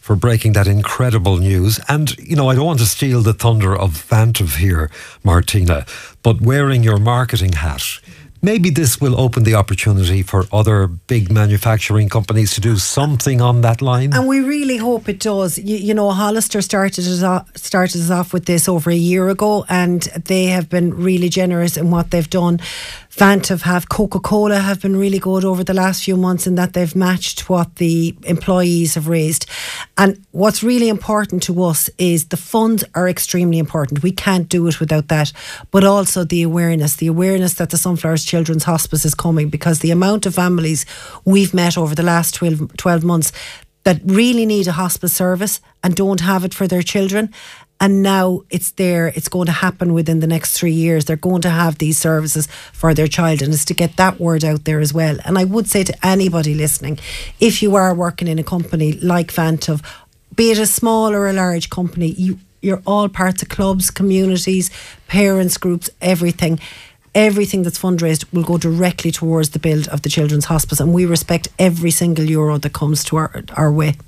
for breaking that incredible news. And, you know, I don't want to steal the thunder of Vantive here, Martina, but wearing your marketing hat, maybe this will open the opportunity for other big manufacturing companies to do something on that line. And we really hope it does. You know, Hollister started us off with this over a year ago, and they have been really generous in what they've done. Vantive have, Coca-Cola have been really good over the last few months in that they've matched what the employees have raised. And what's really important to us is the funds are extremely important. We can't do it without that. But also the awareness that the Sunflowers Children's Hospice is coming, because the amount of families we've met over the last 12 months that really need a hospice service and don't have it for their children. And now it's there. It's going to happen within the next 3 years. They're going to have these services for their child, and it's to get that word out there as well. And I would say to anybody listening, if you are working in a company like Vantive, be it a small or a large company, you're all parts of clubs, communities, parents groups, everything. Everything that's fundraised will go directly towards the build of the Children's Hospice, and we respect every single euro that comes to our way.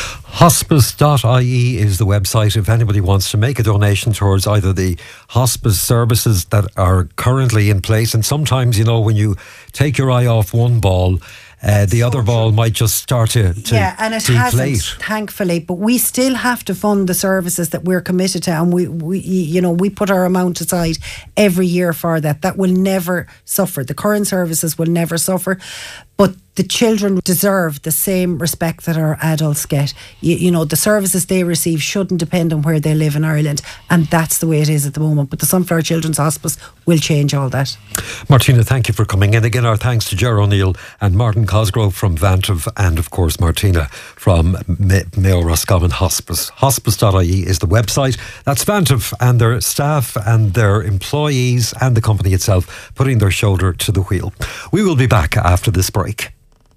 Hospice.ie is the website if anybody wants to make a donation towards either the hospice services that are currently in place. And sometimes, you know, when you take your eye off one ball, the other ball might just start to and it deflate. hasn't, thankfully, but we still have to fund the services that we're committed to, and we put our amount aside every year for that. That will never suffer. The current services will never suffer, but the children deserve the same respect that our adults get. You know, the services they receive shouldn't depend on where they live in Ireland, and that's the way it is at the moment. But the Sunflower Children's Hospice will change all that. Martina, thank you for coming in. Again, our thanks to Ger O'Neill and Martin Cosgrove from Vantive, and of course Martina from Mayo Roscommon Hospice. Hospice.ie is the website. That's Vantive and their staff and their employees and the company itself putting their shoulder to the wheel. We will be back after this break.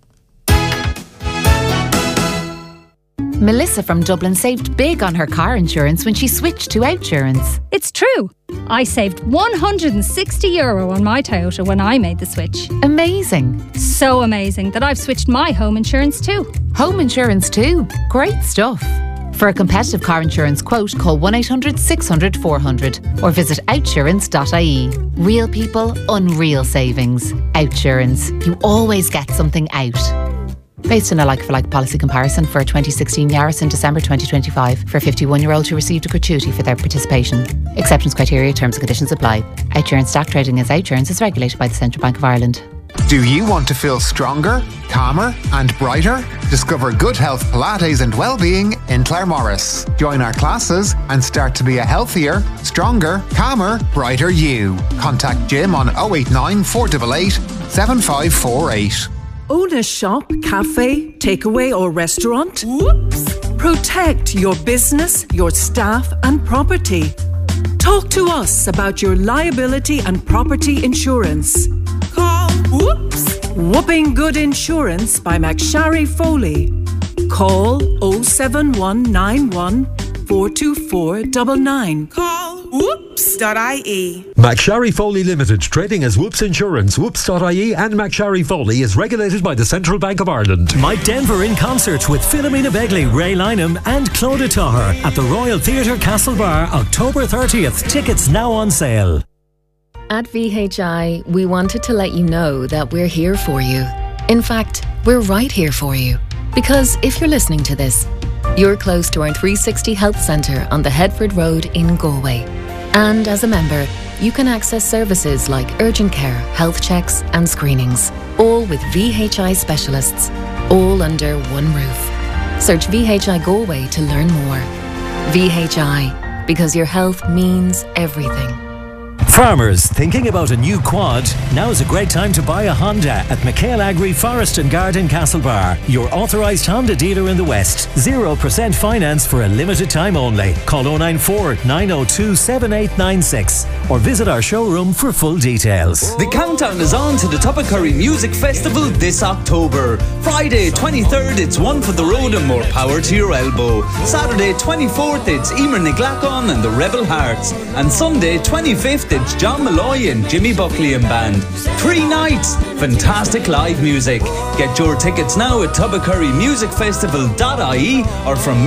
Melissa from Dublin saved big on her car insurance when she switched to Outsurance. It's true. I saved €160 on my Toyota when I made the switch. Amazing. So amazing that I've switched my home insurance too. Home insurance too. Great stuff. For a competitive car insurance quote, call 1-800-600-400 or visit outsurance.ie. Real people, unreal savings. Outsurance. You always get something out. Based on a like-for-like policy comparison for a 2016 Yaris in December 2025 for a 51-year-old who received a gratuity for their participation. Acceptance criteria, terms and conditions apply. Outsurance stock trading as Outsurance is regulated by the Central Bank of Ireland. Do you want to feel stronger, calmer and brighter? Discover Good Health Pilates and Wellbeing in Claremorris. Join our classes and start to be a healthier, stronger, calmer, brighter you. Contact Jim on 089 488 7548. Own a shop, cafe, takeaway or restaurant? Whoops! Protect your business, your staff and property. Talk to us about your liability and property insurance. Call Whoops! Whooping Good Insurance by McSharry Foley. Call 07191 424 99. Call Whoops.ie. McSharry Foley Limited, trading as Whoops Insurance. Whoops.ie and McSharry Foley is regulated by the Central Bank of Ireland. Mike Denver in concert with Philomena Begley, Ray Lynham and Claude Taher at the Royal Theatre Castlebar, October 30th. Tickets now on sale. At VHI, we wanted to let you know that we're here for you. In fact, we're right here for you. Because if you're listening to this, you're close to our 360 Health Centre on the Headford Road in Galway. And as a member, you can access services like urgent care, health checks and screenings, all with VHI specialists, all under one roof. Search VHI Galway to learn more. VHI, because your health means everything. Farmers thinking about a new quad? Now's a great time to buy a Honda at McHale Agri Forest and Garden Castlebar, your authorised Honda dealer in the West. 0% finance for a limited time only. Call 094 902 7896 or visit our showroom for full details. The countdown is on to the Tuppacurry Music Festival this October. Friday 23rd, it's One for the Road and More Power to Your Elbow. Saturday 24th, it's Emer Niglacon and the Rebel Hearts. And Sunday 25th, it's John Malloy and Jimmy Buckley and Band. 3 nights, fantastic live music. Get your tickets now at tuppacurrymusicfestival.ie or from